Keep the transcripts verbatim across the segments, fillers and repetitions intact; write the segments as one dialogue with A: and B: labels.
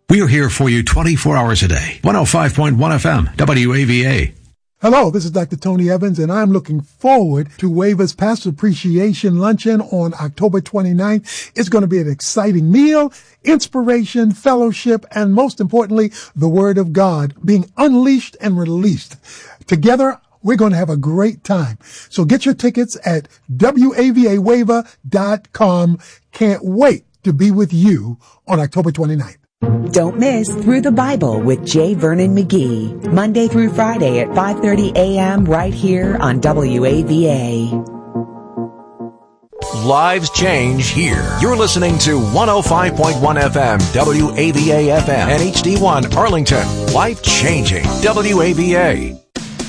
A: We're here for you twenty-four hours a day. one oh five point one F M, W A V A.
B: Hello, this is Doctor Tony Evans, and I'm looking forward to WAVA's Pastor Appreciation Luncheon on October twenty-ninth. It's going to be an exciting meal, inspiration, fellowship, and most importantly, the Word of God being unleashed and released. Together, we're going to have a great time. So get your tickets at W A V A wava dot com. Can't wait to be with you on October twenty-ninth.
C: Don't miss Through the Bible with J. Vernon McGee, Monday through Friday at five thirty a.m. right here on W A V A.
D: Lives change here. You're listening to one oh five point one F M, W A V A F M, and H D one Arlington. Life changing. W A V A.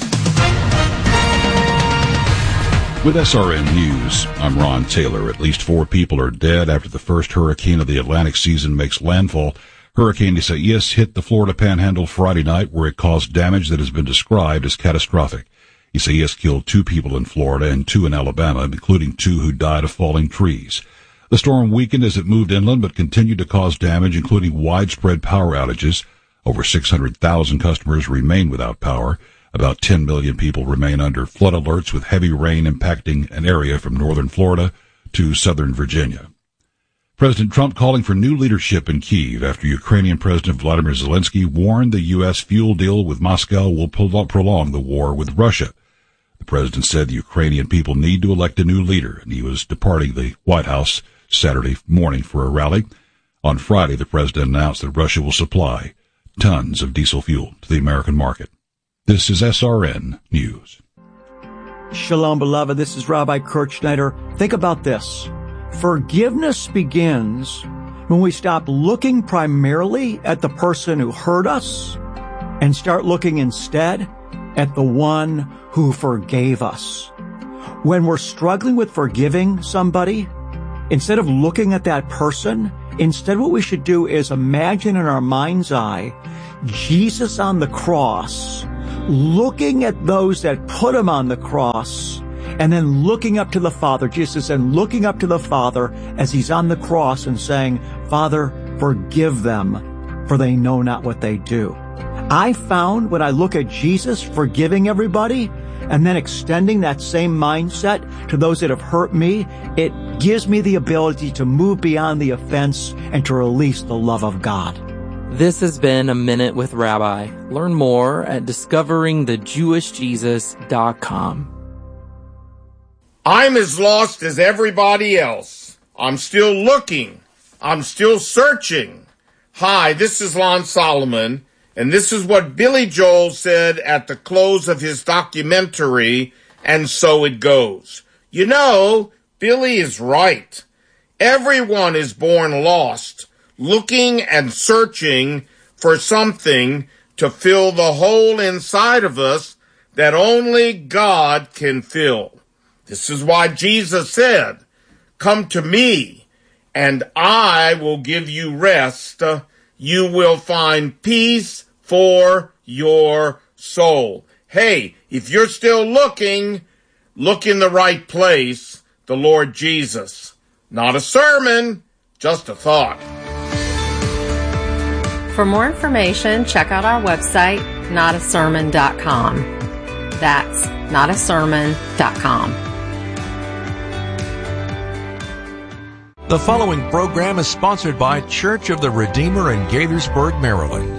E: With S R N News, I'm Ron Taylor. At least four people are dead after the first hurricane of the Atlantic season makes landfall. Hurricane Isaias hit the Florida Panhandle Friday night, where it caused damage that has been described as catastrophic. Isaias killed two people in Florida and two in Alabama, including two who died of falling trees. The storm weakened as it moved inland, but continued to cause damage, including widespread power outages. Over six hundred thousand customers remain without power. About ten million people remain under flood alerts, with heavy rain impacting an area from northern Florida to southern Virginia. President Trump calling for new leadership in Kyiv after Ukrainian President Vladimir Zelensky warned the U S fuel deal with Moscow will prolong the war with Russia. The president said the Ukrainian people need to elect a new leader, and he was departing the White House Saturday morning for a rally. On Friday, the president announced that Russia will supply tons of diesel fuel to the American market. This is S R N News.
F: Shalom, beloved. This is Rabbi Kurt Schneider. Think about this. Forgiveness begins when we stop looking primarily at the person who hurt us and start looking instead at the one who forgave us. When we're struggling with forgiving somebody, instead of looking at that person, instead what we should do is imagine in our mind's eye Jesus on the cross, looking at those that put him on the cross, and then looking up to the Father, Jesus, and looking up to the Father as he's on the cross and saying, Father, forgive them, for they know not what they do. I found when I look at Jesus forgiving everybody and then extending that same mindset to those that have hurt me, it gives me the ability to move beyond the offense and to release the love of God.
G: This has been A Minute with Rabbi. Learn more at discovering the jewish jesus dot com.
H: I'm as lost as everybody else. I'm still looking. I'm still searching. Hi, this is Lon Solomon, and this is what Billy Joel said at the close of his documentary, And So It Goes. You know, Billy is right. Everyone is born lost, looking and searching for something to fill the hole inside of us that only God can fill. This is why Jesus said, come to me, and I will give you rest. You will find peace for your soul. Hey, if you're still looking, look in the right place, the Lord Jesus. Not a sermon, just a thought.
I: For more information, check out our website, not a sermon dot com. That's not a sermon dot com.
D: The following program is sponsored by Church of the Redeemer in Gaithersburg, Maryland.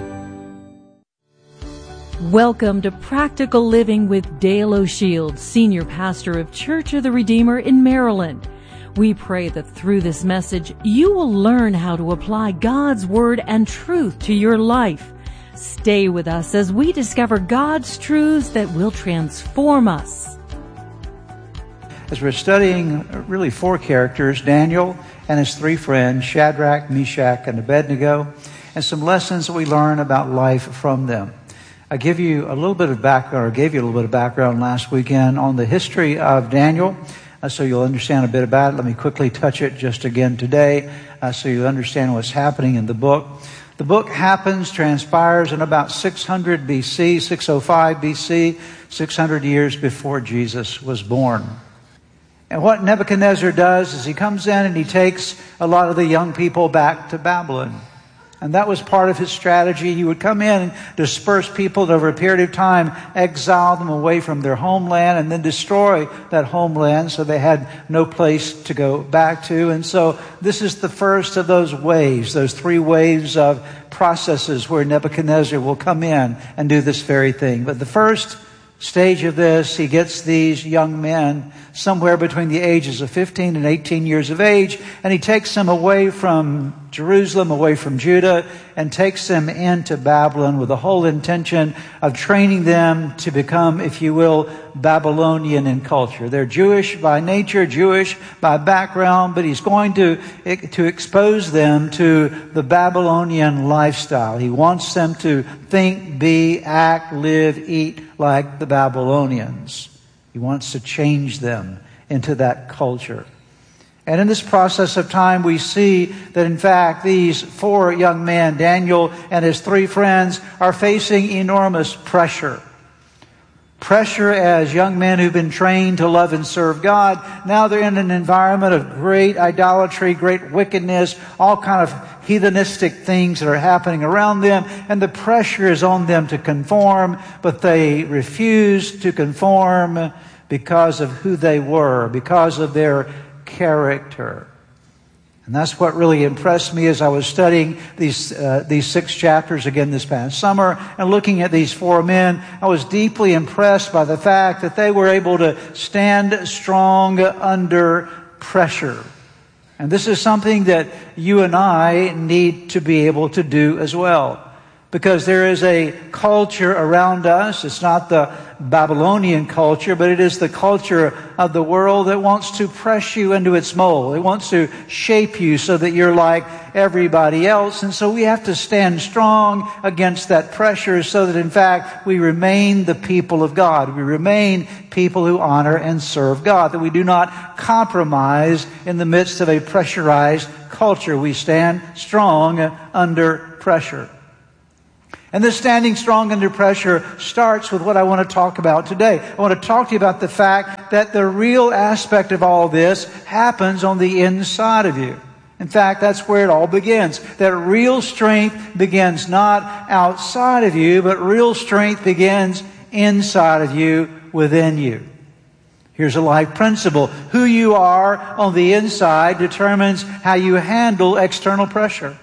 J: Welcome to Practical Living with Dale O'Shields, Senior Pastor of Church of the Redeemer in Maryland. We pray that through this message, you will learn how to apply God's Word and truth to your life. Stay with us as we discover God's truths that will transform us.
K: As we're studying really four characters, Daniel and his three friends, Shadrach, Meshach, and Abednego, and some lessons that we learn about life from them. I give you a little bit of background, or gave you a little bit of background last weekend on the history of Daniel, uh, so you'll understand a bit about it. Let me quickly touch it just again today, uh, so you understand what's happening in the book. The book happens, transpires in about six hundred B C, six oh five B C, six hundred years before Jesus was born. And what Nebuchadnezzar does is he comes in and he takes a lot of the young people back to Babylon. And that was part of his strategy. He would come in and disperse people and over a period of time, exile them away from their homeland and then destroy that homeland so they had no place to go back to. And so this is the first of those waves, those three waves of processes where Nebuchadnezzar will come in and do this very thing. But the first stage of this, he gets these young men somewhere between the ages of fifteen and eighteen years of age, and he takes them away from Jerusalem, away from Judah, and takes them into Babylon with the whole intention of training them to become, if you will, Babylonian in culture. They're Jewish by nature, Jewish by background, but he's going to, to expose them to the Babylonian lifestyle. He wants them to think, be, act, live, eat like the Babylonians. He wants to change them into that culture. And in this process of time, we see that, in fact, these four young men, Daniel and his three friends, are facing enormous pressure. Pressure as young men who've been trained to love and serve God. Now they're in an environment of great idolatry, great wickedness, all kind of heathenistic things that are happening around them. And the pressure is on them to conform, but they refuse to conform because of who they were, because of their character. And that's what really impressed me as I was studying these uh, these six chapters again this past summer and looking at these four men. I was deeply impressed by the fact that they were able to stand strong under pressure. And this is something that you and I need to be able to do as well. Because there is a culture around us. It's not the Babylonian culture, but it is the culture of the world that wants to press you into its mold. It wants to shape you so that you're like everybody else. And so we have to stand strong against that pressure so that, in fact, we remain the people of God. We remain people who honor and serve God. That we do not compromise in the midst of a pressurized culture. We stand strong under pressure. And this standing strong under pressure starts with what I want to talk about today. I want to talk to you about the fact that the real aspect of all this happens on the inside of you. In fact, that's where it all begins. That real strength begins not outside of you, but real strength begins inside of you, within you. Here's a life principle. Who you are on the inside determines how you handle external pressure.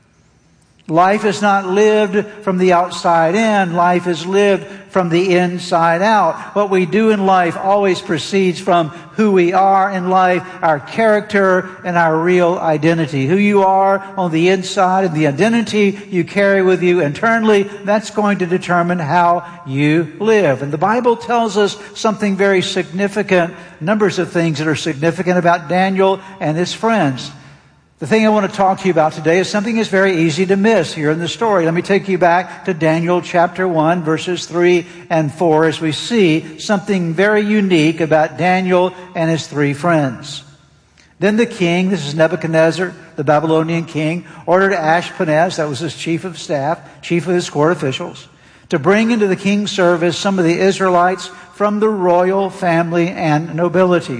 K: Life is not lived from the outside in. Life is lived from the inside out. What we do in life always proceeds from who we are in life, our character, and our real identity. Who you are on the inside and the identity you carry with you internally, that's going to determine how you live. And the Bible tells us something very significant, numbers of things that are significant about Daniel and his friends. The thing I want to talk to you about today is something that's very easy to miss here in the story. Let me take you back to Daniel chapter one, verses three and four, as we see something very unique about Daniel and his three friends. Then the king, this is Nebuchadnezzar, the Babylonian king, ordered Ashpenaz, that was his chief of staff, chief of his court officials, to bring into the king's service some of the Israelites from the royal family and nobility.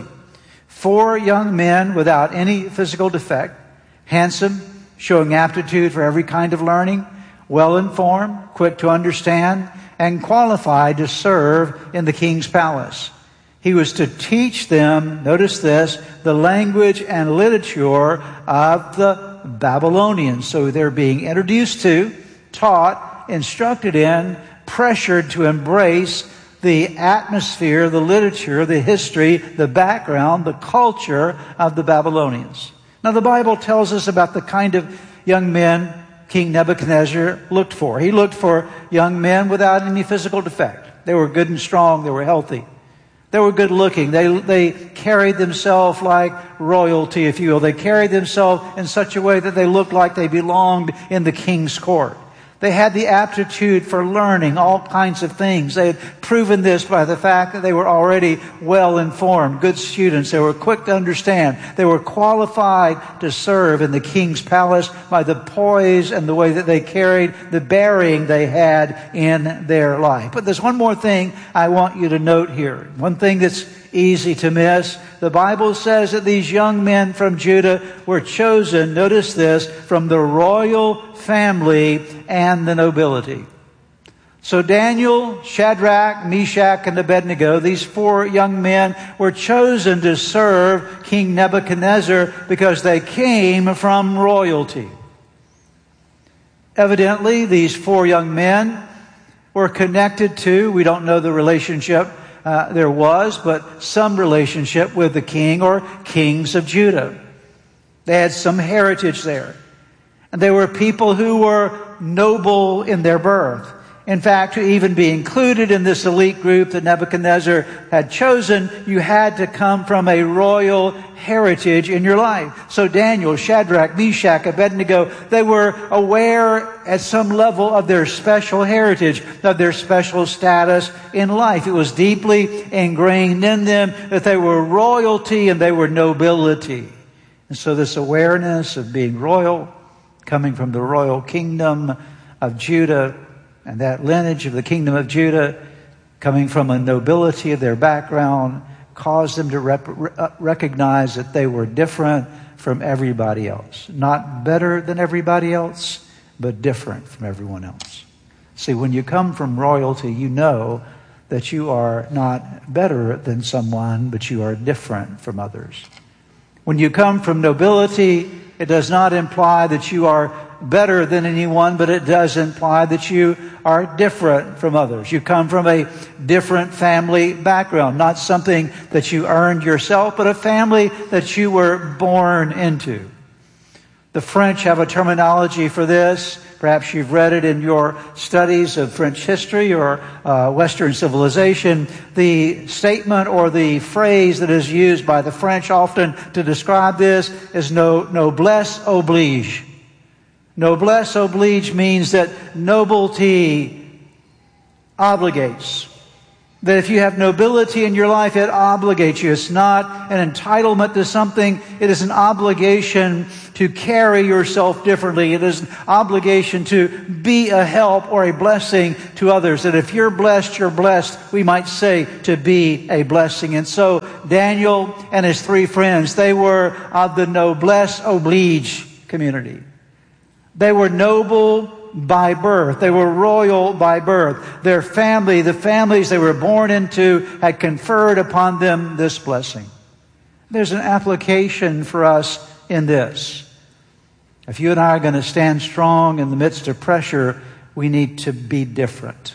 K: Four young men without any physical defect, handsome, showing aptitude for every kind of learning, well-informed, quick to understand, and qualified to serve in the king's palace. He was to teach them, notice this, the language and literature of the Babylonians. So they're being introduced to, taught, instructed in, pressured to embrace the atmosphere, the literature, the history, the background, the culture of the Babylonians. Now, the Bible tells us about the kind of young men King Nebuchadnezzar looked for. He looked for young men without any physical defect. They were good and strong. They were healthy. They were good looking. They, they carried themselves like royalty, if you will. They carried themselves in such a way that they looked like they belonged in the king's court. They had the aptitude for learning all kinds of things. They had proven this by the fact that they were already well-informed, good students. They were quick to understand. They were qualified to serve in the king's palace by the poise and the way that they carried, the bearing they had in their life. But there's one more thing I want you to note here. One thing that's easy to miss. The Bible says that these young men from Judah were chosen, notice this, from the royal family and the nobility. So Daniel, Shadrach, Meshach, and Abednego, these four young men, were chosen to serve King Nebuchadnezzar because they came from royalty. Evidently, these four young men were connected to, we don't know the relationship uh, there was, but some relationship with the king or kings of Judah. They had some heritage there. And they were people who were noble in their birth. In fact, to even be included in this elite group that Nebuchadnezzar had chosen, you had to come from a royal heritage in your life. So Daniel, Shadrach, Meshach, Abednego, they were aware at some level of their special heritage, of their special status in life. It was deeply ingrained in them that they were royalty and they were nobility. And so this awareness of being royal, coming from the royal kingdom of Judah, and that lineage of the kingdom of Judah, coming from a nobility of their background, caused them to rep- recognize that they were different from everybody else. Not better than everybody else, but different from everyone else. See, when you come from royalty, you know that you are not better than someone, but you are different from others. When you come from nobility, it does not imply that you are better than anyone, but it does imply that you are different from others. You come from a different family background, not something that you earned yourself, but a family that you were born into. The French have a terminology for this. Perhaps you've read it in your studies of French history or uh, Western civilization. The statement or the phrase that is used by the French often to describe this is no, noblesse oblige. Noblesse oblige means that nobility obligates. That if you have nobility in your life, it obligates you. It's not an entitlement to something. It is an obligation to carry yourself differently. It is an obligation to be a help or a blessing to others. That if you're blessed, you're blessed. We might say to be a blessing. And so Daniel and his three friends, they were of the noblesse oblige community. They were noble by birth. They were royal by birth. Their family, the families they were born into, had conferred upon them this blessing. There's an application for us in this. If you and I are going to stand strong in the midst of pressure, we need to be different.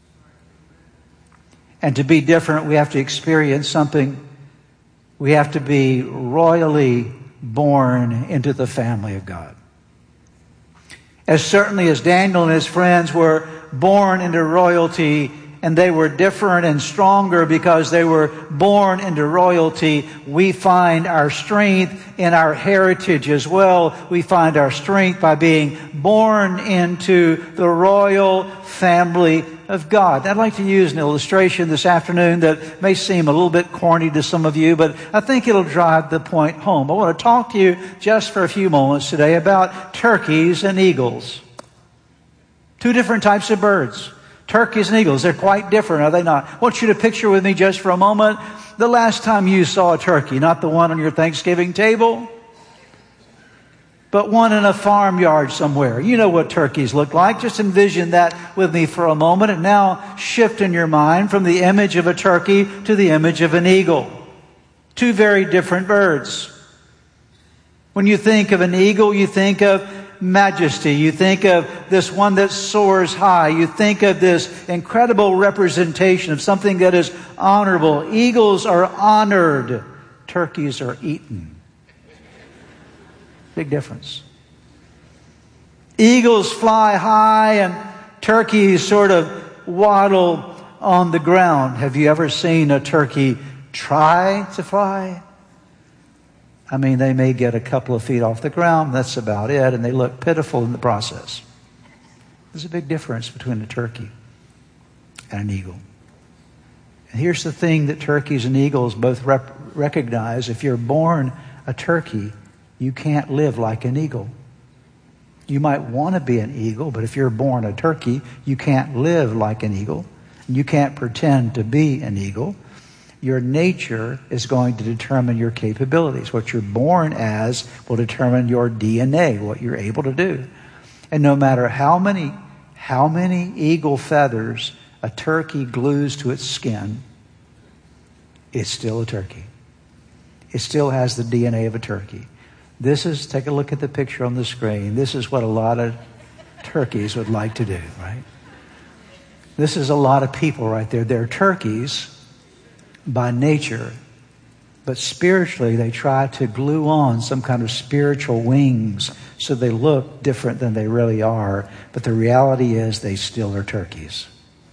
K: And to be different, we have to experience something. We have to be royally born into the family of God. As certainly as Daniel and his friends were born into royalty, and they were different and stronger because they were born into royalty, we find our strength in our heritage as well. We find our strength by being born into the royal family of God. I'd like to use an illustration this afternoon that may seem a little bit corny to some of you, but I think it'll drive the point home. I want to talk to you just for a few moments today about turkeys and eagles. Two different types of birds. Turkeys and eagles, they're quite different, are they not? I want you to picture with me just for a moment the last time you saw a turkey, not the one on your Thanksgiving table, but one in a farmyard somewhere. You know what turkeys look like. Just envision that with me for a moment, and now shift in your mind from the image of a turkey to the image of an eagle. Two very different birds. When you think of an eagle, you think of majesty. You think of this one that soars high. You think of this incredible representation of something that is honorable. Eagles are honored. Turkeys are eaten. Big difference. Eagles fly high and turkeys sort of waddle on the ground. Have you ever seen a turkey try to fly? I mean, they may get a couple of feet off the ground. That's about it. And they look pitiful in the process. There's a big difference between a turkey and an eagle. And here's the thing that turkeys and eagles both rep- recognize. If you're born a turkey, you can't live like an eagle. You might want to be an eagle, but if you're born a turkey, you can't live like an eagle. You can't pretend to be an eagle. Your nature is going to determine your capabilities. What you're born as will determine your D N A, what you're able to do. And no matter how many, how many eagle feathers a turkey glues to its skin, it's still a turkey. It still has the D N A of a turkey. This is, take a look at the picture on the screen. This is what a lot of turkeys would like to do, right? This is a lot of people right there. They're turkeys by nature, but spiritually they try to glue on some kind of spiritual wings so they look different than they really are. But the reality is they still are turkeys.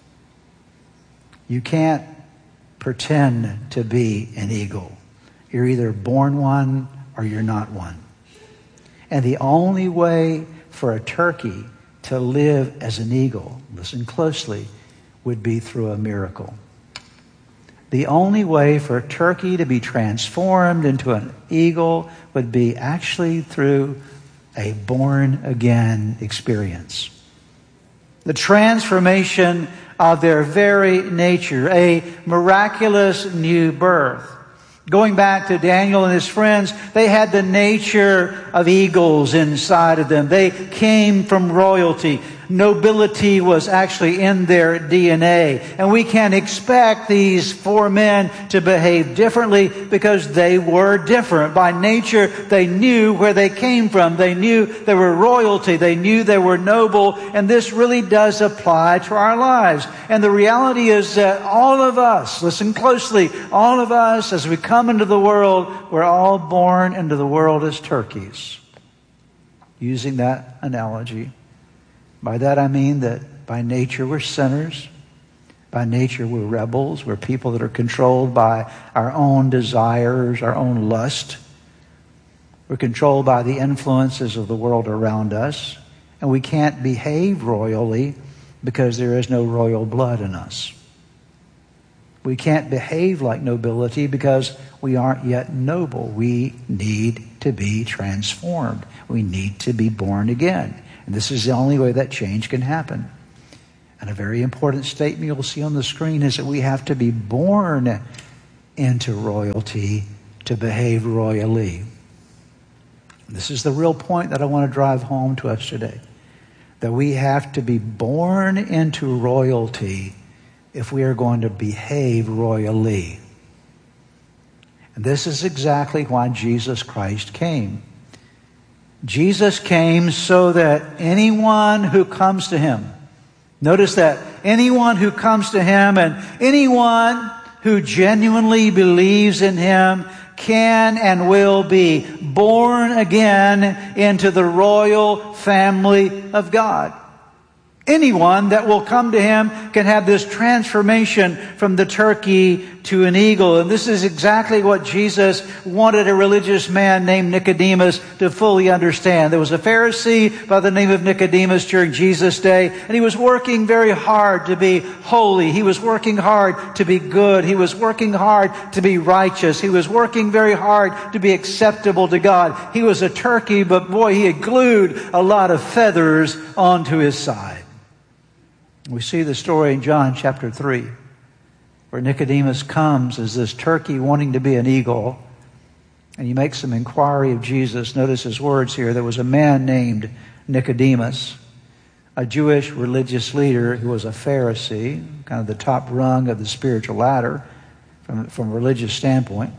K: You can't pretend to be an eagle. You're either born one or you're not one. And the only way for a turkey to live as an eagle, listen closely, would be through a miracle. The only way for a turkey to be transformed into an eagle would be actually through a born-again experience. The transformation of their very nature, a miraculous new birth. Going back to Daniel and his friends, they had the nature of eagles inside of them. They came from royalty. Nobility was actually in their D N A. And we can't expect these four men to behave differently because they were different. By nature, they knew where they came from. They knew they were royalty. They knew they were noble. And this really does apply to our lives. And the reality is that all of us, listen closely, all of us as we come into the world, we're all born into the world as turkeys. Using that analogy. By that I mean that by nature we're sinners. By nature we're rebels. We're people that are controlled by our own desires, our own lust. We're controlled by the influences of the world around us. And we can't behave royally because there is no royal blood in us. We can't behave like nobility because we aren't yet noble. We need to be transformed. We need to be born again. And this is the only way that change can happen. And a very important statement you'll see on the screen is that we have to be born into royalty to behave royally. This is the real point that I want to drive home to us today. That we have to be born into royalty if we are going to behave royally. And this is exactly why Jesus Christ came. Jesus came so that anyone who comes to him, notice that, anyone who comes to him and anyone who genuinely believes in him can and will be born again into the royal family of God. Anyone that will come to him can have this transformation from the turkey to an eagle. And this is exactly what Jesus wanted a religious man named Nicodemus to fully understand. There was a Pharisee by the name of Nicodemus during Jesus' day, and he was working very hard to be holy. He was working hard to be good. He was working hard to be righteous. He was working very hard to be acceptable to God. He was a turkey, but boy, he had glued a lot of feathers onto his side. We see the story in John chapter three, where Nicodemus comes as this turkey wanting to be an eagle, and he makes some inquiry of Jesus. Notice his words here. There was a man named Nicodemus, a Jewish religious leader who was a Pharisee, kind of the top rung of the spiritual ladder from, from a religious standpoint.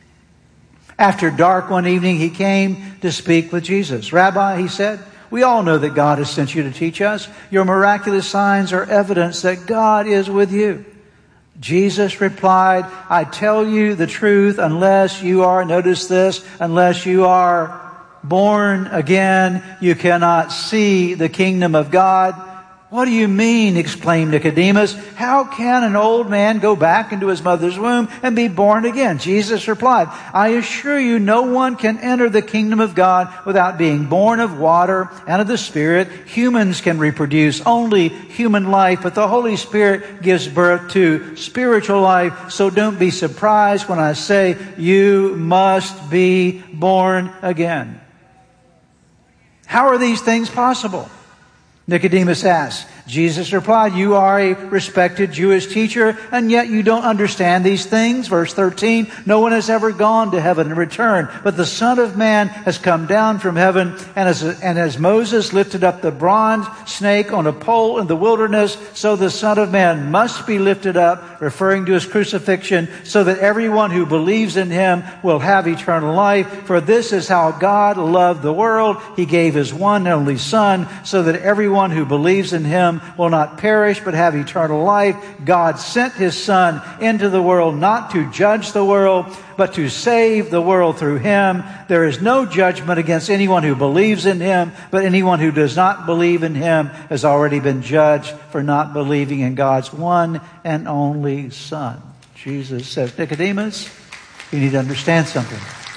K: After dark one evening, he came to speak with Jesus. Rabbi, he said, we all know that God has sent you to teach us. Your miraculous signs are evidence that God is with you. Jesus replied, I tell you the truth, unless you are, notice this, unless you are born again, you cannot see the kingdom of God. What do you mean? Exclaimed Nicodemus. How can an old man go back into his mother's womb and be born again? Jesus replied, I assure you, no one can enter the kingdom of God without being born of water and of the Spirit. Humans can reproduce only human life, but the Holy Spirit gives birth to spiritual life. So don't be surprised when I say you must be born again. How are these things possible? Nicodemus asked. Jesus replied, you are a respected Jewish teacher, and yet you don't understand these things. Verse thirteen, no one has ever gone to heaven and returned, but the Son of Man has come down from heaven, and as, and as Moses lifted up the bronze snake on a pole in the wilderness, so the Son of Man must be lifted up, referring to his crucifixion, so that everyone who believes in him will have eternal life. For this is how God loved the world. He gave his one and only Son, so that everyone who believes in him will not perish but have eternal life. God sent his Son into the world not to judge the world, but to save the world through him. There is no judgment against anyone who believes in him, but anyone who does not believe in him has already been judged for not believing in God's one and only Son. Jesus says, Nicodemus, you need to understand something.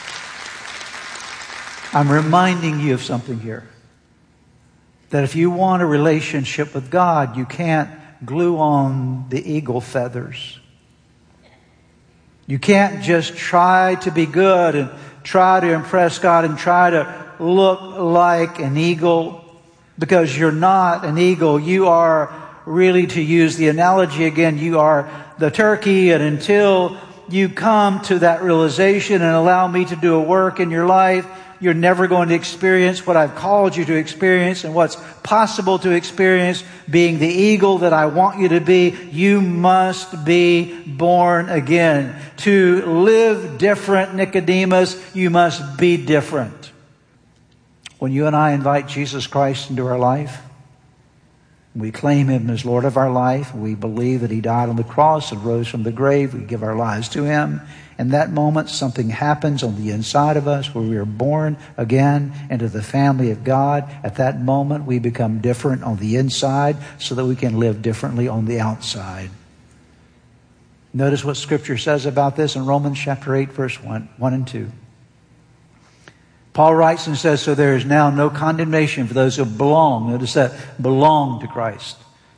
K: I'm reminding you of something here. That if you want a relationship with God, you can't glue on the eagle feathers. You can't just try to be good and try to impress God and try to look like an eagle, because you're not an eagle. You are really, to use the analogy again, you are the turkey, and until you come to that realization and allow me to do a work in your life, you're never going to experience what I've called you to experience and what's possible to experience, being the eagle that I want you to be. You must be born again. To live different, Nicodemus, you must be different. When you and I invite Jesus Christ into our life, we claim him as Lord of our life, we believe that he died on the cross and rose from the grave, we give our lives to him. In that moment, something happens on the inside of us where we are born again into the family of God. At that moment, we become different on the inside so that we can live differently on the outside. Notice what Scripture says about this in Romans chapter eight, verse one, one and two. Paul writes and says, so there is now no condemnation for those who belong. Notice that, belong to Christ.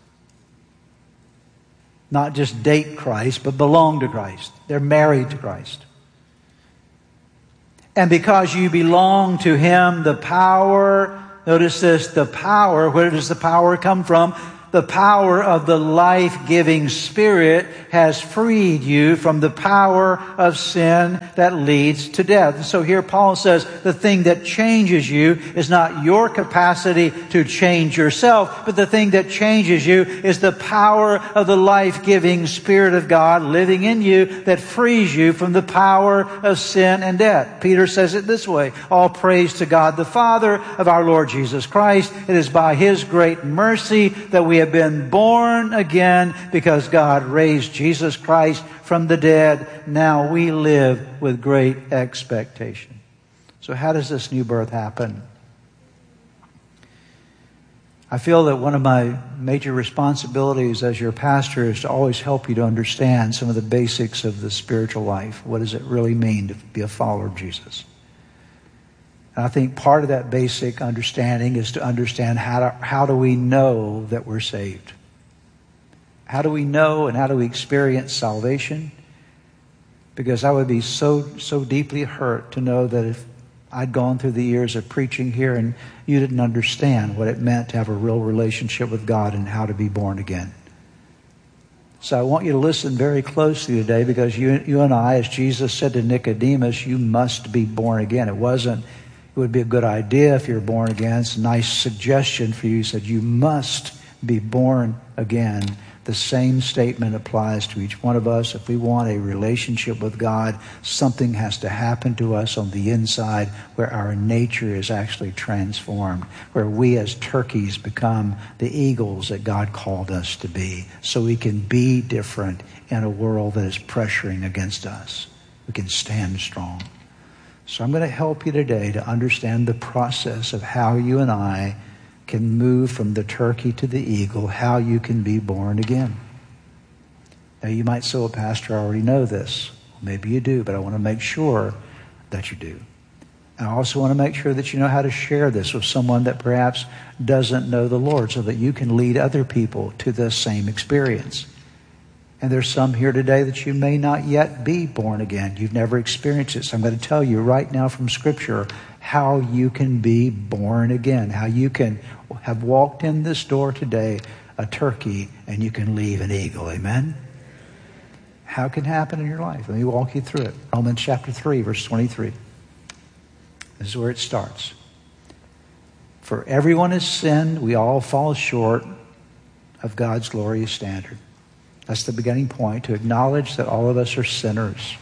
K: Not just date Christ, but belong to Christ. They're married to Christ. And because you belong to him, the power, notice this, the power, where does the power come from? The power of the life-giving Spirit has freed you from the power of sin that leads to death. So here Paul says the thing that changes you is not your capacity to change yourself, but the thing that changes you is the power of the life-giving Spirit of God living in you that frees you from the power of sin and death. Peter says it this way, all praise to God the Father of our Lord Jesus Christ. It is by his great mercy that we have been born again, because God raised Jesus Christ from the dead. Now we live with great expectation. So how does this new birth happen? I feel that one of my major responsibilities as your pastor is to always help you to understand some of the basics of the spiritual life. What does it really mean to be a follower of Jesus? And I think part of that basic understanding is to understand how to, how do we know that we're saved? How do we know and how do we experience salvation? Because I would be so, so deeply hurt to know that if I'd gone through the years of preaching here and you didn't understand what it meant to have a real relationship with God and how to be born again. So I want you to listen very closely today, because you, you and I, as Jesus said to Nicodemus, you must be born again. It wasn't, it would be a good idea if you're born again. It's a nice suggestion for you. He said, you must be born again. The same statement applies to each one of us. If we want a relationship with God, something has to happen to us on the inside where our nature is actually transformed, where we as turkeys become the eagles that God called us to be, so we can be different in a world that is pressuring against us. We can stand strong. So I'm going to help you today to understand the process of how you and I can move from the turkey to the eagle, how you can be born again. Now you might say, well, Pastor, I already know this. Well, maybe you do, but I want to make sure that you do. And I also want to make sure that you know how to share this with someone that perhaps doesn't know the Lord, so that you can lead other people to the same experience. And there's some here today that you may not yet be born again. You've never experienced it. So I'm going to tell you right now from Scripture how you can be born again, how you can have walked in this door today a turkey and you can leave an eagle. Amen? How it can happen in your life? Let me walk you through it. Romans chapter three, verse twenty-three. This is where it starts. For everyone has sinned, we all fall short of God's glorious standard. That's the beginning point, to acknowledge that all of us are sinners.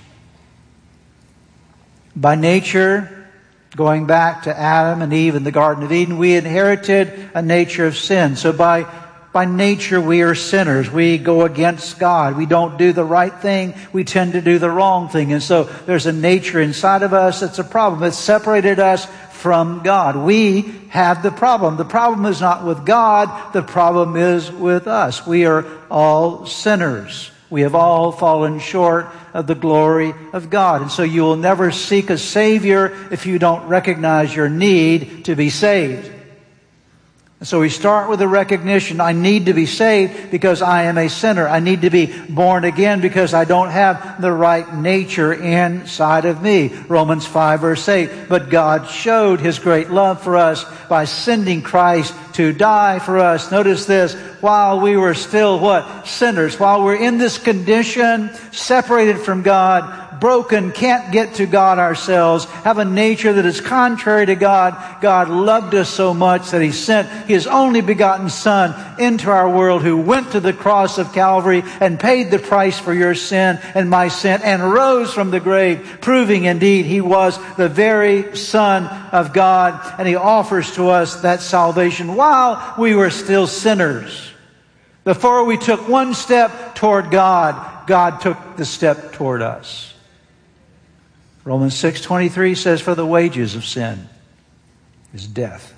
K: By nature, going back to Adam and Eve in the Garden of Eden, we inherited a nature of sin. So by By nature, we are sinners. We go against God. We don't do the right thing. We tend to do the wrong thing. And so there's a nature inside of us that's a problem. It's separated us from God. We have the problem. The problem is not with God. The problem is with us. We are all sinners. We have all fallen short of the glory of God. And so you will never seek a Savior if you don't recognize your need to be saved. So we start with the recognition, I need to be saved because I am a sinner. I need to be born again because I don't have the right nature inside of me. Romans five verse eight. But God showed His great love for us by sending Christ to die for us. Notice this, while we were still what? Sinners. While we're in this condition, separated from God, broken, can't get to God ourselves, have a nature that is contrary to God, God loved us so much that He sent His only begotten Son into our world, who went to the cross of Calvary and paid the price for your sin and my sin and rose from the grave, proving indeed He was the very Son of God, and He offers to us that salvation while we were still sinners. Before we took one step toward God, God took the step toward us. Romans six twenty-three says, for the wages of sin is death.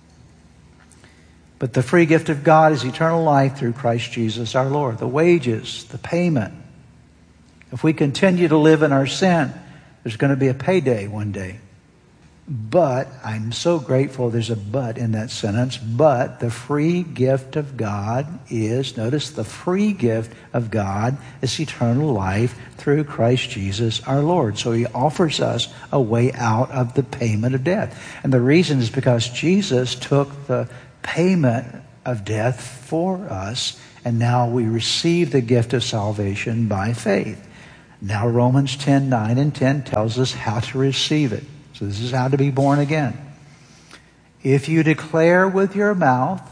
K: But the free gift of God is eternal life through Christ Jesus our Lord. The wages, the payment. If we continue to live in our sin, there's going to be a payday one day. But, I'm so grateful there's a but in that sentence, but the free gift of God is, notice, the free gift of God is eternal life through Christ Jesus our Lord. So He offers us a way out of the payment of death. And the reason is because Jesus took the payment of death for us, and now we receive the gift of salvation by faith. Now Romans ten nine and ten tells us how to receive it. So this is how to be born again. If you declare with your mouth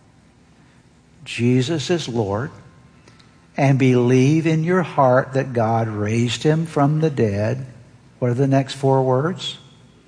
K: Jesus is Lord, and believe in your heart that God raised Him from the dead, what are the next four words?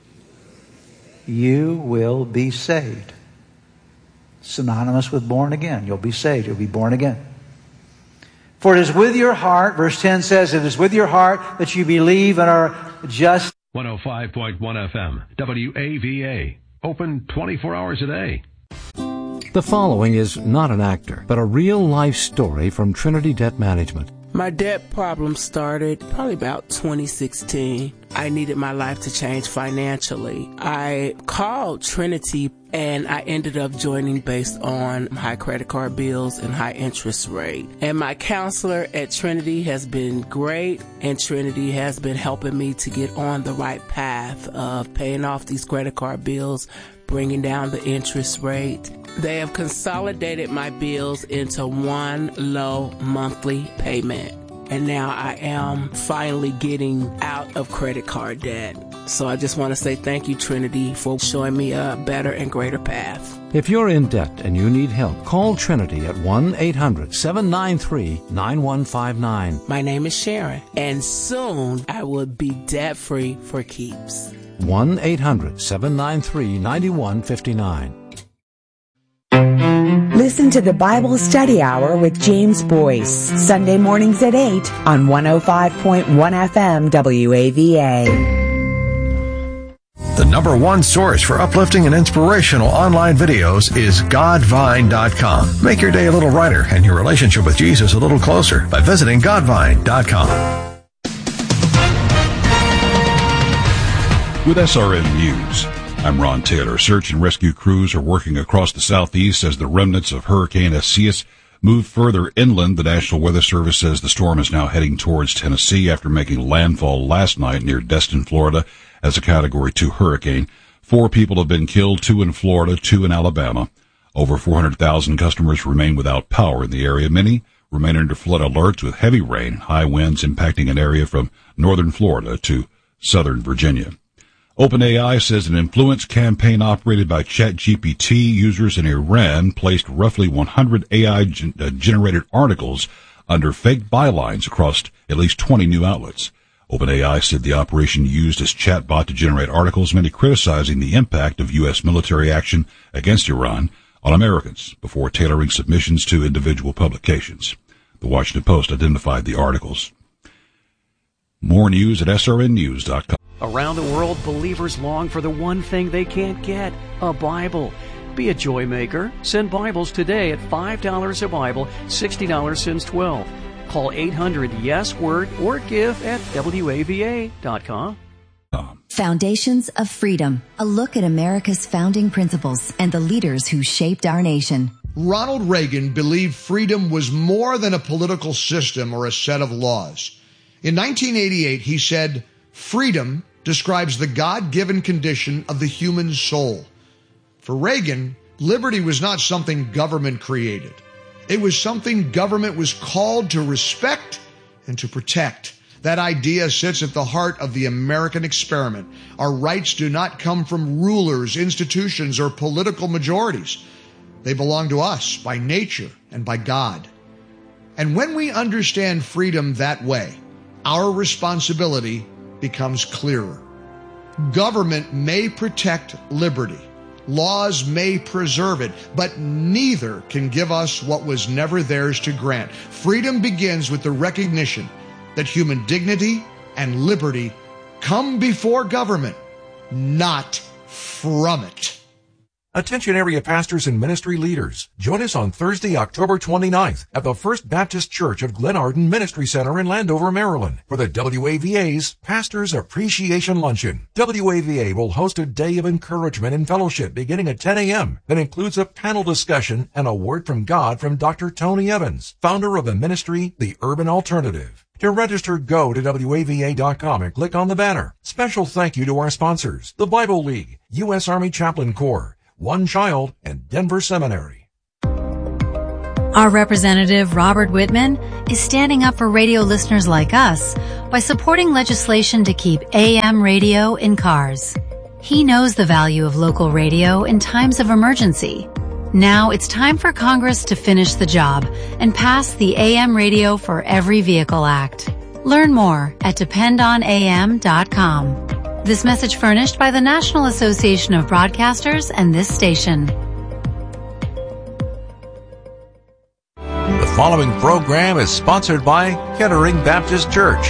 K: You will be saved. Synonymous with born again. You'll be saved. You'll be born again. For it is with your heart, verse ten says, it is with your heart that you believe and are just.
A: one oh five point one F M, W A V A. Open twenty-four hours a day.
L: The following is not an actor, but a real-life story from Trinity Debt Management.
M: My debt problem started probably about twenty sixteen. I needed my life to change financially. I called Trinity and I ended up joining based on high credit card bills and high interest rate. And my counselor at Trinity has been great, and Trinity has been helping me to get on the right path of paying off these credit card bills, bringing down the interest rate. They have consolidated my bills into one low monthly payment. And now I am finally getting out of credit card debt. So I just want to say thank you, Trinity, for showing me a better and greater path.
L: If you're in debt and you need help, call Trinity at one eight hundred seven nine three nine one five nine.
M: My name is Sharon, and soon I will be debt-free for keeps.
L: one eight hundred seven nine three nine one five nine.
C: Listen to the Bible Study Hour with James Boyce, Sunday mornings at eight on one oh five point one F M W A V A.
A: The number one source for uplifting and inspirational online videos is Godvine dot com. Make your day a little brighter and your relationship with Jesus a little closer by visiting Godvine dot com.
E: With S R N News, I'm Ron Taylor. Search and rescue crews are working across the southeast as the remnants of Hurricane Isaias move further inland. The National Weather Service says the storm is now heading towards Tennessee after making landfall last night near Destin, Florida, as a Category two hurricane. Four people have been killed, two in Florida, two in Alabama. Over four hundred thousand customers remain without power in the area. Many remain under flood alerts with heavy rain and high winds impacting an area from northern Florida to southern Virginia. OpenAI says an influence campaign operated by ChatGPT users in Iran placed roughly one hundred A I-generated articles under fake bylines across at least twenty new outlets. OpenAI said the operation used its chatbot to generate articles, many criticizing the impact of U S military action against Iran on Americans before tailoring submissions to individual publications. The Washington Post identified the articles. More news at S R N news dot com.
N: Around the world, believers long for the one thing they can't get, a Bible. Be a joy maker. Send Bibles today at five dollars a Bible, sixty dollars since twelve. Call eight hundred yes word or give at W A V A dot com.
O: Foundations of Freedom, a look at America's founding principles and the leaders who shaped our nation.
P: Ronald Reagan believed freedom was more than a political system or a set of laws. In nineteen eighty-eight, he said, "Freedom describes the God-given condition of the human soul." For Reagan, liberty was not something government created. It was something government was called to respect and to protect. That idea sits at the heart of the American experiment. Our rights do not come from rulers, institutions, or political majorities. They belong to us by nature and by God. And when we understand freedom that way, our responsibility becomes clearer. Government may protect liberty. Laws may preserve it, but neither can give us what was never theirs to grant. Freedom begins with the recognition that human dignity and liberty come before government, not from it.
D: Attention area pastors and ministry leaders. Join us on Thursday, October twenty-ninth at the First Baptist Church of Glen Arden Ministry Center in Landover, Maryland for the W A V A's Pastors Appreciation Luncheon. W A V A will host a day of encouragement and fellowship beginning at ten a.m. that includes a panel discussion and a word from God from Doctor Tony Evans, founder of the ministry, The Urban Alternative. To register, go to W A V A dot com and click on the banner. Special thank you to our sponsors, the Bible League, U S Army Chaplain Corps, One Child, and Denver Seminary.
Q: Our representative, Robert Whitman, is standing up for radio listeners like us by supporting legislation to keep A M radio in cars. He knows the value of local radio in times of emergency. Now it's time for Congress to finish the job and pass the A M Radio for Every Vehicle Act. Learn more at depend on A M dot com. This message furnished by the National Association of Broadcasters and this station.
D: The following program is sponsored by Kettering Baptist Church.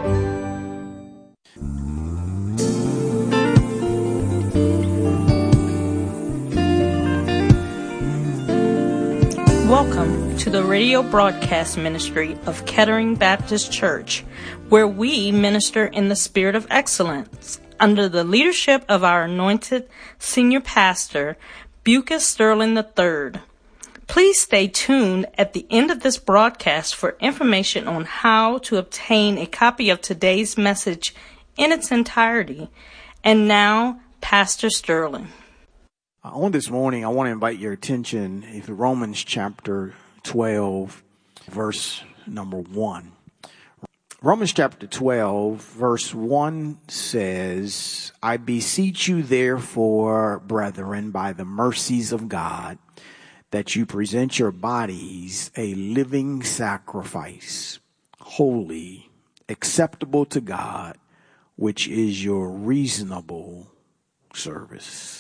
R: Welcome to the radio broadcast ministry of Kettering Baptist Church, where we minister in the spirit of excellence under the leadership of our anointed senior pastor, Bucas Sterling the third. Please stay tuned at the end of this broadcast for information on how to obtain a copy of today's message in its entirety. And now, Pastor Sterling.
S: On this morning, I want to invite your attention to Romans chapter twelve, verse number one. Romans chapter twelve, verse one says, "I beseech you therefore, brethren, by the mercies of God, that you present your bodies a living sacrifice, holy, acceptable to God, which is your reasonable service."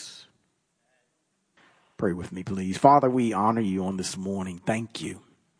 S: Pray with me, please. Father, we honor you on this morning. Thank you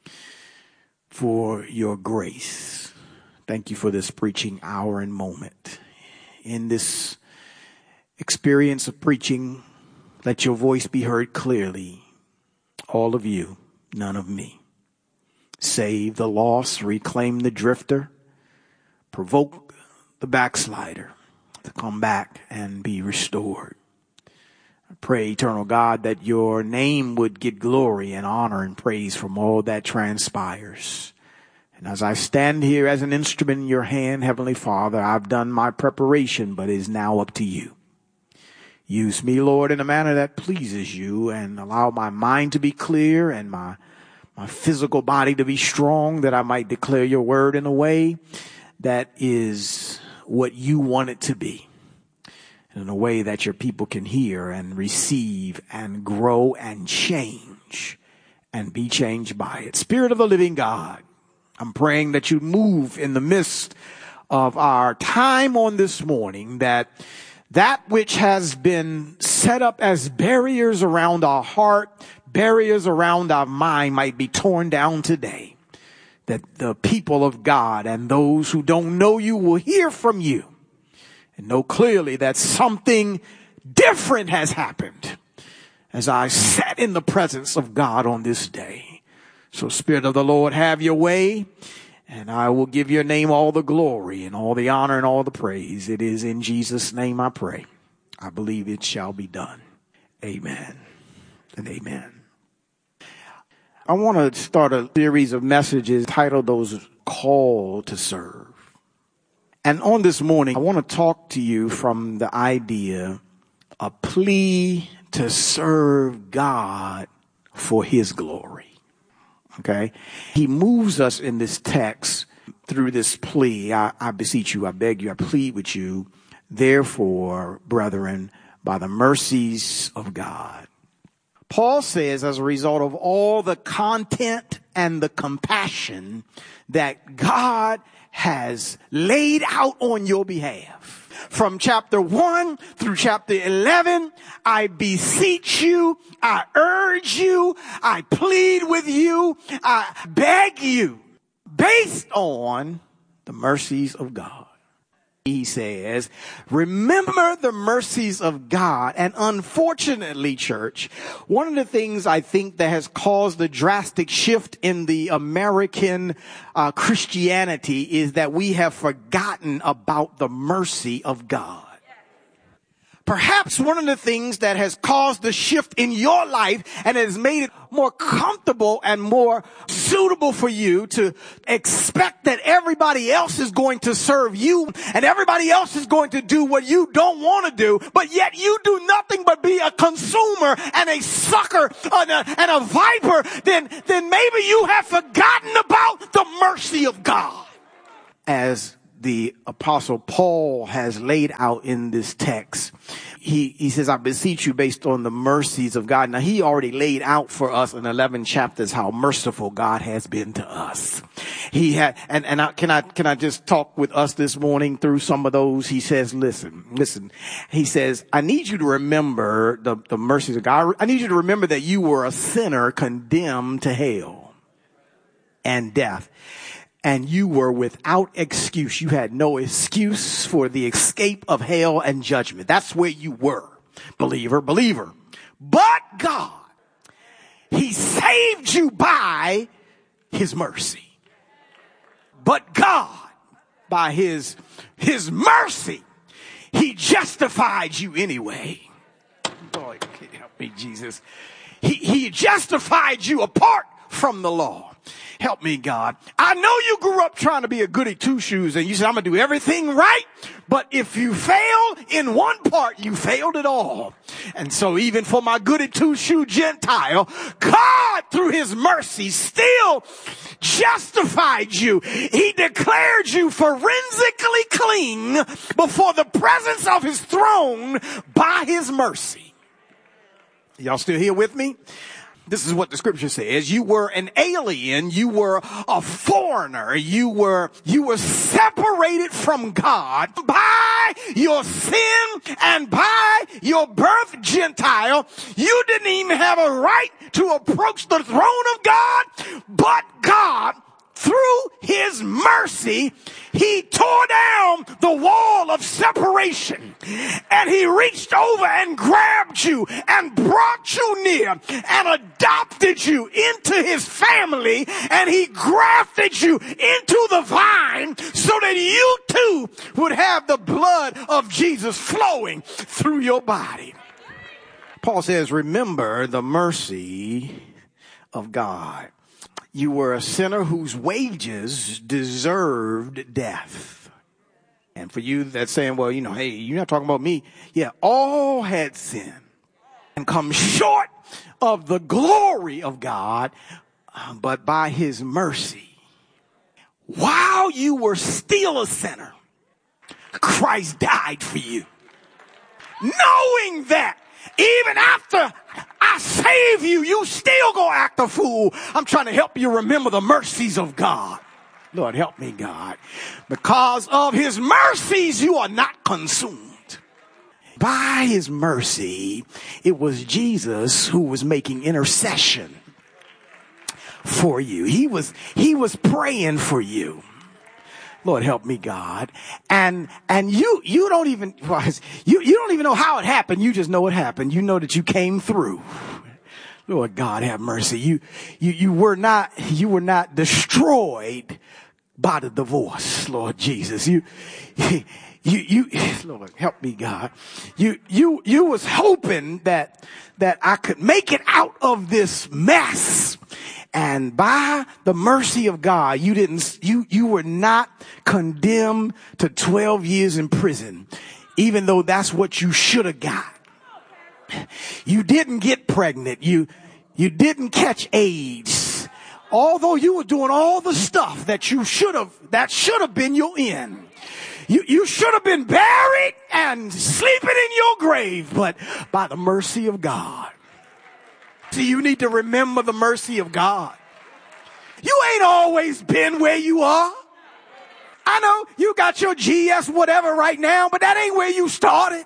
S: for your grace. Thank you for this preaching hour and moment. In this experience of preaching, let your voice be heard clearly. All of you, none of me. Save the lost, reclaim the drifter, provoke the backslider to come back and be restored. I pray, eternal God, that your name would get glory and honor and praise from all that transpires. And as I stand here as an instrument in your hand, Heavenly Father, I've done my preparation, but it is now up to you. Use me, Lord, in a manner that pleases you, and allow my mind to be clear and my my physical body to be strong, that I might declare your word in a way that is what you want it to be, in a way that your people can hear and receive and grow and change and be changed by it. Spirit of the living God, I'm praying that you move in the midst of our time on this morning, that that which has been set up as barriers around our heart, barriers around our mind might be torn down today. That the people of God and those who don't know you will hear from you and know clearly that something different has happened as I sat in the presence of God on this day. So Spirit of the Lord, have your way, and I will give your name all the glory and all the honor and all the praise. It is in Jesus' name I pray. I believe it shall be done. Amen and amen. I want to start a series of messages titled Those Called to Serve. And on this morning, I want to talk to you from the idea, a plea to serve God for his glory. Okay. He moves us in this text through this plea. I, I beseech you, I beg you, I plead with you. Therefore, brethren, by the mercies of God. Paul says, as a result of all the content and the compassion that God has laid out on your behalf. From chapter one through chapter eleven, I beseech you, I urge you, I plead with you, I beg you, based on the mercies of God. He says, remember the mercies of God. And unfortunately, church, one of the things I think that has caused a drastic shift in the American uh, Christianity is that we have forgotten about the mercy of God. Perhaps one of the things that has caused the shift in your life and has made it more comfortable and more suitable for you to expect that everybody else is going to serve you and everybody else is going to do what you don't want to do, but yet you do nothing but be a consumer and a sucker and a, and a viper, then, then maybe you have forgotten about the mercy of God. As the Apostle Paul has laid out in this text, he, he says, I beseech you based on the mercies of God. Now, he already laid out for us in eleven chapters how merciful God has been to us. He had, and, and I, can I, can I just talk with us this morning through some of those? He says, listen, listen, he says, I need you to remember the, the mercies of God. I need you to remember that you were a sinner condemned to hell and death. And you were without excuse. You had no excuse for the escape of hell and judgment. That's where you were, believer, believer. But God, he saved you by his mercy. But God, by his, his mercy, he justified you anyway. Boy, help me, Jesus. He, he justified you apart from the law. Help me, God. I know you grew up trying to be a goody two-shoes and you said, I'm going to do everything right. But if you fail in one part, you failed it all. And so even for my goody two-shoe Gentile, God, through his mercy, still justified you. He declared you forensically clean before the presence of his throne by his mercy. Y'all still here with me? This is what the scripture says. You were an alien. You were a foreigner. You were, you were separated from God by your sin and by your birth, Gentile. You didn't even have a right to approach the throne of God, but God, through his mercy, he tore down the wall of separation and he reached over and grabbed you and brought you near and adopted you into his family, and he grafted you into the vine so that you too would have the blood of Jesus flowing through your body. Paul says, remember the mercy of God. You were a sinner whose wages deserved death. And for you that's saying, well, you know, hey, you're not talking about me. Yeah, all had sinned and come short of the glory of God, but by his mercy, while you were still a sinner, Christ died for you. Knowing that even after I save you, you still go act a fool. I'm trying to help you remember the mercies of God. Lord, help me, God. Because of his mercies, you are not consumed. By his mercy, it was Jesus who was making intercession for you. He was, he was praying for you. Lord, help me, God. And, and you, you don't even, you, you don't even know how it happened. You just know it happened. You know that you came through. Lord God, have mercy. You, you, you were not, you were not destroyed by the divorce, Lord Jesus. You, you, you, Lord, help me, God. You, you, you was hoping that, that I could make it out of this mess. And by the mercy of God, you didn't, you, you were not condemned to twelve years in prison, even though that's what you should have got. You didn't get pregnant. You, you didn't catch AIDS. Although you were doing all the stuff that you should have, that should have been your end. You, you should have been buried and sleeping in your grave, but by the mercy of God. See, you need to remember the mercy of God. You ain't always been where you are. I know you got your G S whatever right now, but that ain't where you started.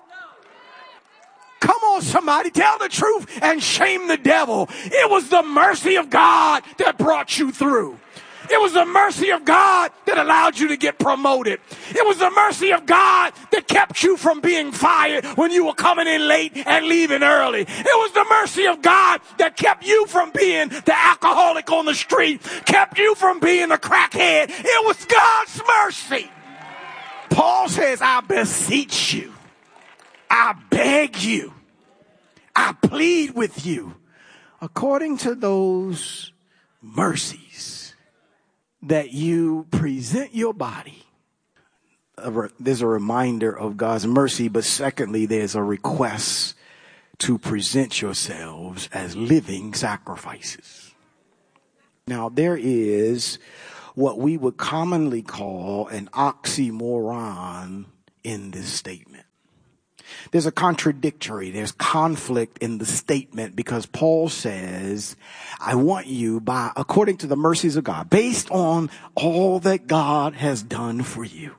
S: Come on, somebody, tell the truth and shame the devil. It was the mercy of God that brought you through. It was the mercy of God that allowed you to get promoted. It was the mercy of God that kept you from being fired when you were coming in late and leaving early. It was the mercy of God that kept you from being the alcoholic on the street, kept you from being a crackhead. It was God's mercy. Paul says, I beseech you, I beg you, I plead with you, according to those mercies, that you present your body. There's a reminder of God's mercy, but secondly, there's a request to present yourselves as living sacrifices. Now, there is what we would commonly call an oxymoron in this statement. There's a contradictory, there's conflict in the statement, because Paul says, I want you by, according to the mercies of God, based on all that God has done for you,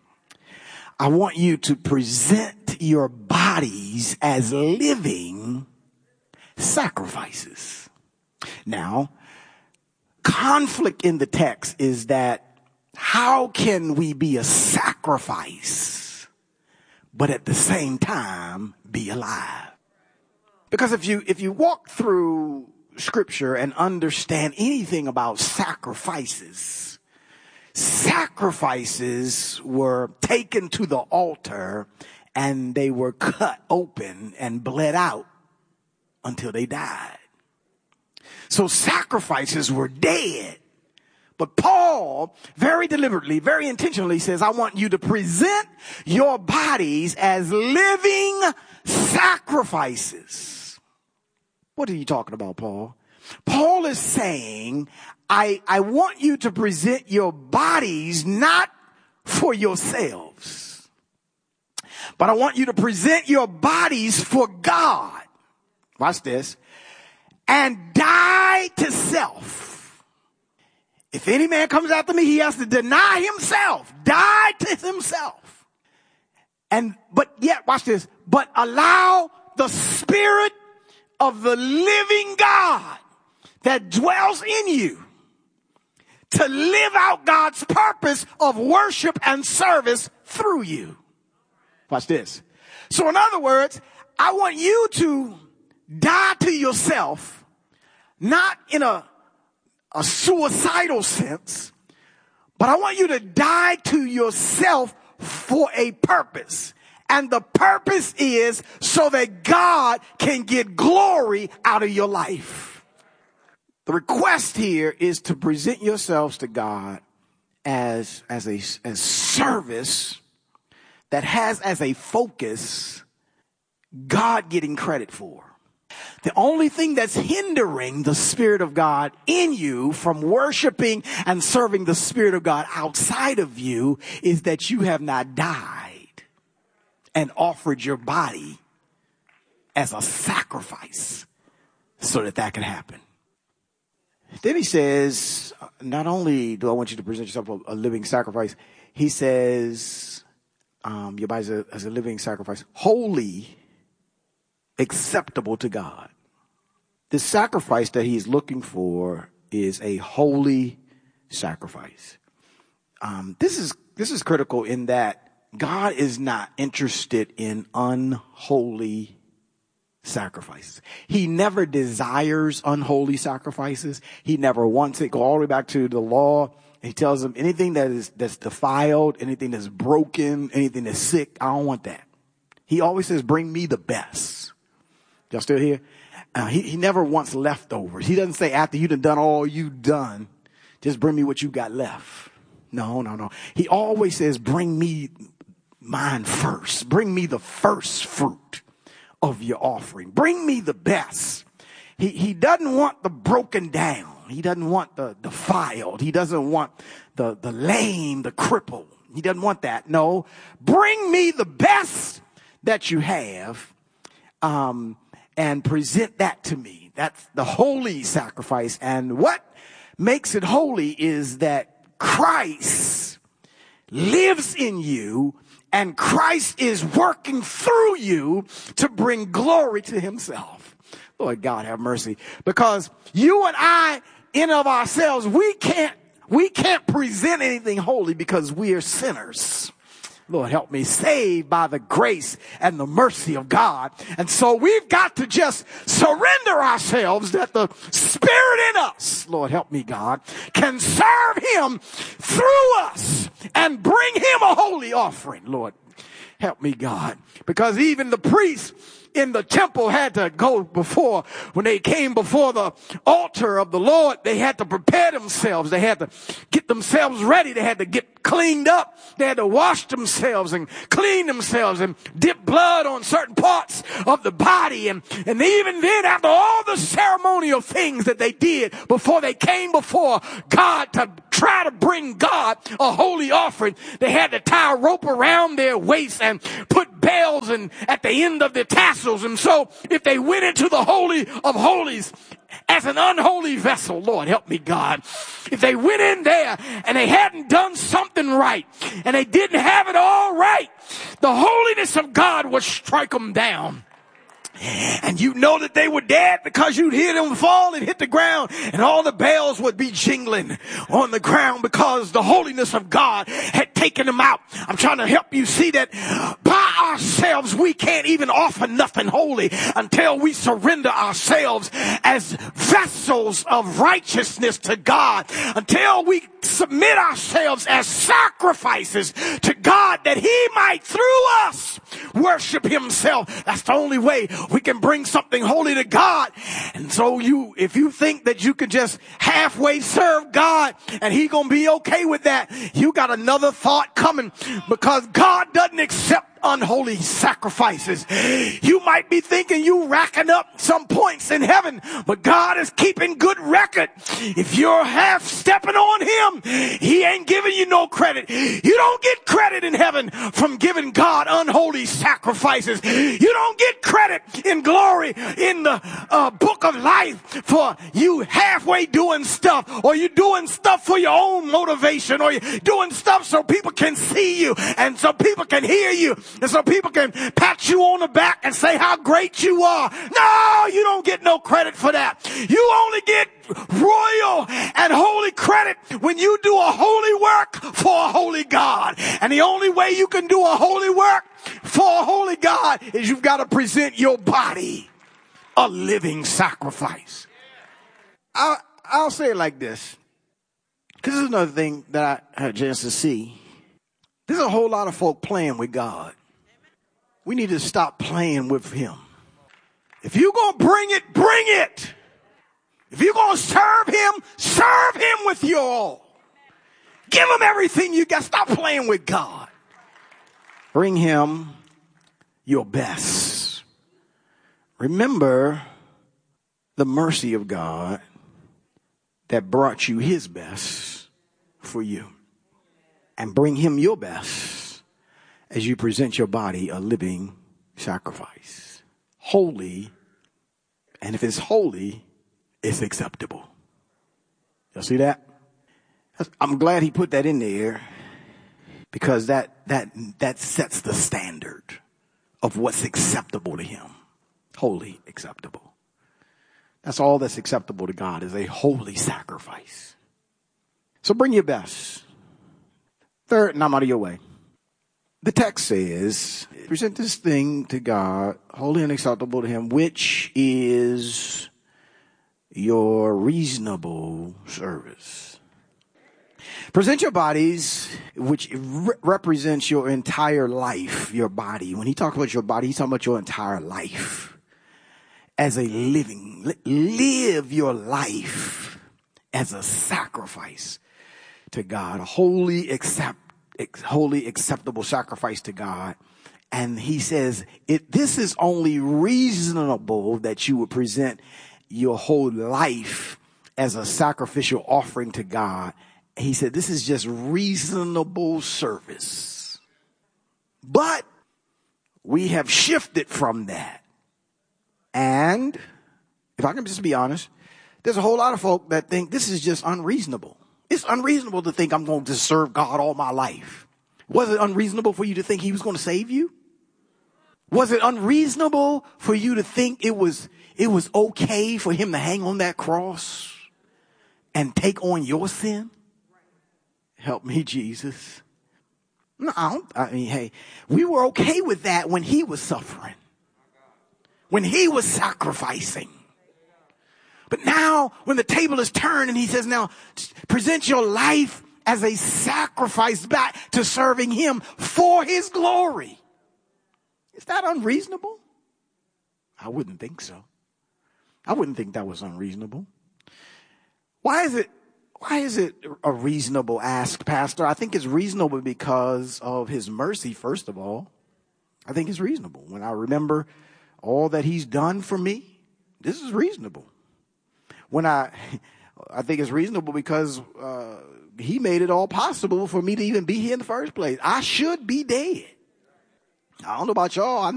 S: I want you to present your bodies as living sacrifices. Now, conflict in the text is that how can we be a sacrifice but at the same time be alive? Because if you, if you walk through scripture and understand anything about sacrifices, sacrifices were taken to the altar and they were cut open and bled out until they died. So sacrifices were dead. But Paul very deliberately, very intentionally says, I want you to present your bodies as living sacrifices. What are you talking about, Paul? Paul is saying, I, I want you to present your bodies not for yourselves, but I want you to present your bodies for God. Watch this. And die to self. If any man comes after me, he has to deny himself, die to himself. And, but yet, watch this, but allow the Spirit of the living God that dwells in you to live out God's purpose of worship and service through you. Watch this. So in other words, I want you to die to yourself, not in a a suicidal sense, but I want you to die to yourself for a purpose. And the purpose is so that God can get glory out of your life. The request here is to present yourselves to God as, as a, as service that has as a focus God getting credit for. The only thing that's hindering the Spirit of God in you from worshiping and serving the Spirit of God outside of you is that you have not died and offered your body as a sacrifice so that that can happen. Then he says, not only do I want you to present yourself a, a living sacrifice, he says, um, your body as a, as a living sacrifice, holy, acceptable to God. The sacrifice that he's looking for is a holy sacrifice. Um, this is this is critical in that God is not interested in unholy sacrifices. He never desires unholy sacrifices. He never wants it. Go all the way back to the law. He tells them anything that is that's defiled, anything that's broken, anything that's sick, I don't want that. He always says, bring me the best. Y'all still here? Uh, he, he never wants leftovers. He doesn't say after you've done all you've done, just bring me what you got left. No, no, no. He always says, bring me mine first. Bring me the first fruit of your offering. Bring me the best. He, he doesn't want the broken down. He doesn't want the defiled. He doesn't want the, the lame, the crippled. He doesn't want that. No, bring me the best that you have, um, and present that to me. That's the holy sacrifice. And what makes it holy is that Christ lives in you and Christ is working through you to bring glory to himself. Lord God, have mercy. Because you and I, in of ourselves, we can't, we can't present anything holy because we are sinners. Lord, help me, saved by the grace and the mercy of God. And so we've got to just surrender ourselves that the Spirit in us, Lord, help me, God, can serve him through us and bring him a holy offering. Lord, help me, God, because even the priests in the temple had to go before, when they came before the altar of the Lord, they had to prepare themselves. They had to get themselves ready. They had to get cleaned up. They had to wash themselves and clean themselves and dip blood on certain parts of the body. And, and even then, after all the ceremonial things that they did before they came before God to try to bring God a holy offering, they had to tie a rope around their waist and put bells and at the end of their tassels. And so if they went into the Holy of Holies as an unholy vessel, Lord, help me, God, if they went in there and they hadn't done something right and they didn't have it all right, the holiness of God would strike them down. And you know that they were dead because you'd hear them fall and hit the ground, and all the bells would be jingling on the ground because the holiness of God had taken them out. I'm trying to help you see that by ourselves we can't even offer nothing holy until we surrender ourselves as vessels of righteousness to God, until we submit ourselves as sacrifices to God that he might through us worship himself. That's the only way we can bring something holy to God. And so you, if you think that you can just halfway serve God and he gonna be okay with that, you got another thought coming, because God doesn't accept unholy sacrifices. You might be thinking you racking up some points in heaven, but God is keeping good record. If you're half stepping on him, he ain't giving you no credit. You don't get credit in heaven from giving God unholy sacrifices. You don't get credit in glory in the uh, book of life for you halfway doing stuff, or you doing stuff for your own motivation, or you doing stuff so people can see you and so people can hear you and so people can pat you on the back and say how great you are. No, you don't get no credit for that. You only get royal and holy credit when you do a holy work for a holy God. And the only way you can do a holy work for a holy God is you've got to present your body a living sacrifice. I'll, I'll say it like this, because this is another thing that I had a chance to see. There's a whole lot of folk playing with God. We need to stop playing with him. If you're going to bring it, bring it. If you're going to serve him, serve him with your all. Give him everything you got. Stop playing with God. Bring him your best. Remember the mercy of God that brought you his best for you. And bring him your best as you present your body a living sacrifice. Holy. And if it's holy, it's acceptable. Y'all see that? I'm glad he put that in there, because that, that, that sets the standard of what's acceptable to him. Holy, acceptable. That's all that's acceptable to God, is a holy sacrifice. So bring your best. Third, and I'm out of your way. The text says, present this thing to God, holy and acceptable to him, which is your reasonable service. Present your bodies, which re- represents your entire life, your body. When he talks about your body, he's talking about your entire life as a living. Live your life as a sacrifice to God, a holy, accept, holy, acceptable sacrifice to God. And he says, it, this is only reasonable that you would present your whole life as a sacrificial offering to God. He said, this is just reasonable service. But we have shifted from that. And if I can just be honest, there's a whole lot of folk that think this is just unreasonable. It's unreasonable to think I'm going to serve God all my life. Was it unreasonable for you to think he was going to save you? Was it unreasonable for you to think it was, it was okay for him to hang on that cross and take on your sin? Help me, Jesus. No, I, don't, I mean, hey, we were okay with that when he was suffering, when he was sacrificing. But now when the table is turned and he says, now present your life as a sacrifice back to serving him for his glory. Is that unreasonable? I wouldn't think so. I wouldn't think that was unreasonable. Why is it, why is it a reasonable ask, Pastor? I think it's reasonable because of his mercy, first of all. I think it's reasonable. When I remember all that he's done for me, this is reasonable. When I, I think it's reasonable because uh, he made it all possible for me to even be here in the first place. I should be dead. I don't know about y'all. I